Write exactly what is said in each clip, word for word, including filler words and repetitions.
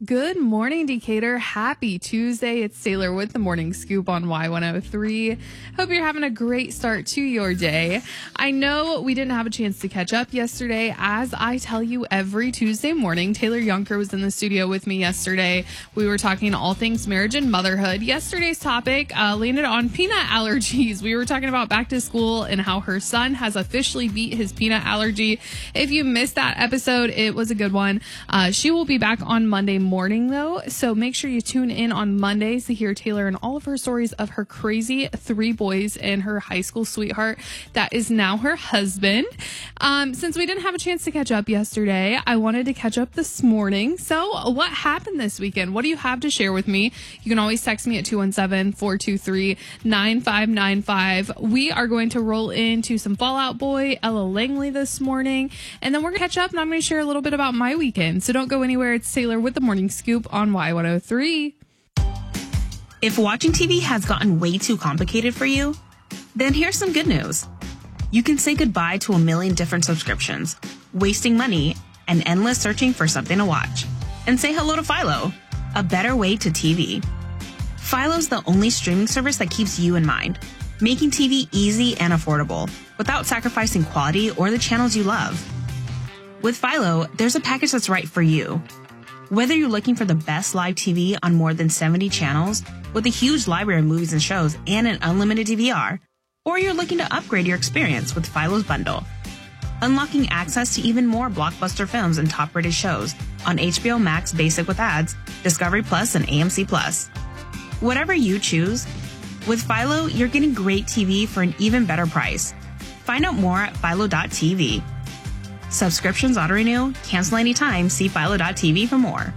Good morning, Decatur. Happy Tuesday. It's Taylor with the Morning Scoop on Y one oh three. Hope you're having a great start to your day. I know we didn't have a chance to catch up yesterday. As I tell you every Tuesday morning, Taylor Yunker was in the studio with me yesterday. We were talking all things marriage and motherhood. Yesterday's topic uh, landed on peanut allergies. We were talking about back to school and how her son has officially beat his peanut allergy. If you missed that episode, it was a good one. Uh, she will be back on Monday morning, though, so make sure you tune in on Mondays to hear Taylor and all of her stories of her crazy three boys and her high school sweetheart that is now her husband. Um, since we didn't have a chance to catch up yesterday, I wanted to catch up this morning. So what happened this weekend? What do you have to share with me? You can always text me at two one seven, four two three, nine five nine five. We are going to roll into some Fall Out Boy, Ella Langley this morning, and then we're going to catch up, and I'm going to share a little bit about my weekend. So don't go anywhere. It's Taylor with the Morning Scoop on Y one oh three. If watching T V has gotten way too complicated for you, then here's some good news. You can say goodbye to a million different subscriptions, wasting money, and endless searching for something to watch. And say hello to Philo, a better way to T V. Philo's the only streaming service that keeps you in mind, making T V easy and affordable without sacrificing quality or the channels you love. With Philo, there's a package that's right for you. Whether you're looking for the best live T V on more than seventy channels with a huge library of movies and shows and an unlimited D V R, or you're looking to upgrade your experience with Philo's bundle, unlocking access to even more blockbuster films and top-rated shows on H B O Max Basic with ads, Discovery Plus, and A M C Plus. Whatever you choose, with Philo, you're getting great T V for an even better price. Find out more at philo dot t v. Subscriptions auto-renew, cancel anytime. See philo dot t v for more.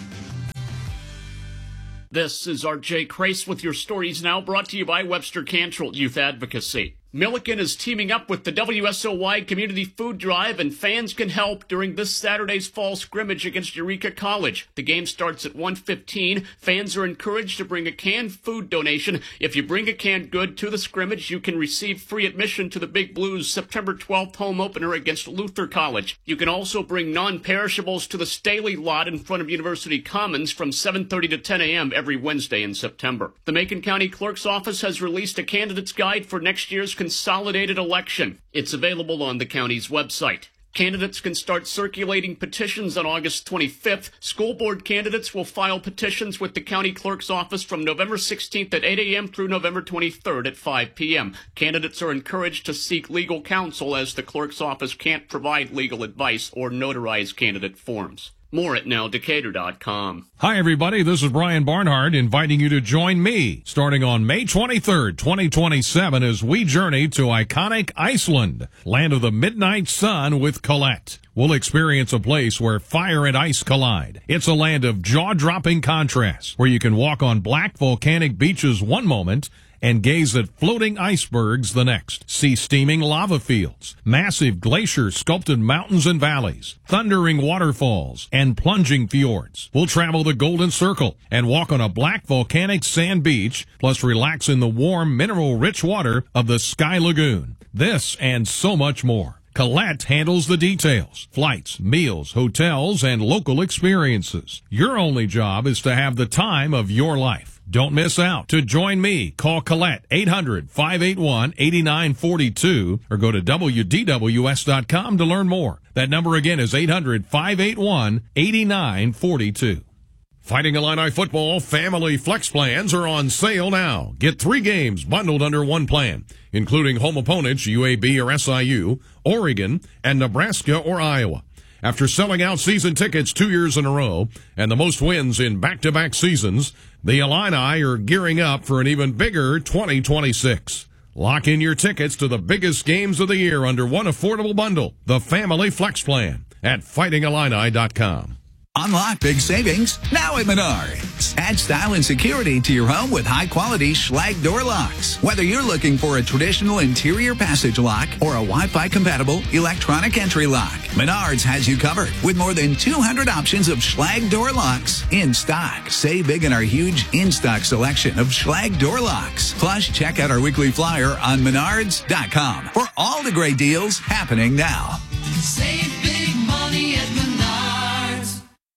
This is R J Crace with your stories now, brought to you by Webster Cantrell Youth Advocacy. Milliken is teaming up with the W S O Y Community Food Drive, and fans can help during this Saturday's fall scrimmage against Eureka College. The game starts at one fifteen. Fans are encouraged to bring a canned food donation. If you bring a canned good to the scrimmage, you can receive free admission to the Big Blues September twelfth home opener against Luther College. You can also bring non-perishables to the Staley lot in front of University Commons from seven thirty to ten a.m. every Wednesday in September. The Macon County Clerk's Office has released a candidate's guide for next year's consolidated election. It's available on the county's website. Candidates can start circulating petitions on August twenty-fifth. School board candidates will file petitions with the county clerk's office from November sixteenth at eight a.m. through November twenty-third at five p.m. Candidates are encouraged to seek legal counsel, as the clerk's office can't provide legal advice or notarize candidate forms. More at now decatur dot com. Hi, everybody. This is Brian Barnhart inviting you to join me starting on May twenty-third, twenty twenty-seven as we journey to iconic Iceland, land of the midnight sun with Colette. We'll experience a place where fire and ice collide. It's a land of jaw-dropping contrasts where you can walk on black volcanic beaches one moment and gaze at floating icebergs the next. See steaming lava fields, massive glacier-sculpted mountains and valleys, thundering waterfalls, and plunging fjords. We'll travel the Golden Circle and walk on a black volcanic sand beach, plus relax in the warm, mineral-rich water of the Sky Lagoon. This and so much more. Colette handles the details, flights, meals, hotels, and local experiences. Your only job is to have the time of your life. Don't miss out. To join me, call Colette eight hundred, five eight one, eight nine four two or go to W D W S dot com to learn more. That number again is eight hundred, five eight one, eight nine four two. Fighting Illini football family flex plans are on sale now. Get three games bundled under one plan, including home opponents U A B or S I U, Oregon, and Nebraska or Iowa. After selling out season tickets two years in a row and the most wins in back-to-back seasons, the Illini are gearing up for an even bigger twenty twenty-six. Lock in your tickets to the biggest games of the year under one affordable bundle, the Family Flex Plan, at fighting illini dot com. Unlock big savings now at Menards. Add style and security to your home with high-quality Schlage door locks. Whether you're looking for a traditional interior passage lock or a Wi-Fi compatible electronic entry lock, Menards has you covered with more than two hundred options of Schlage door locks in stock. Save big in our huge in-stock selection of Schlage door locks. Plus, check out our weekly flyer on menards dot com for all the great deals happening now. Save big money at Menards.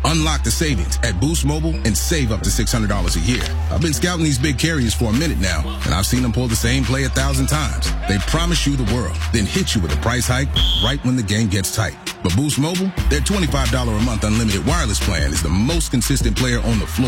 Unlock the savings at Boost Mobile and save up to six hundred dollars a year. I've been scouting these big carriers for a minute now, and I've seen them pull the same play a thousand times. They promise you the world, then hit you with a price hike right when the game gets tight. But Boost Mobile, their twenty-five dollars a month unlimited wireless plan is the most consistent player on the floor.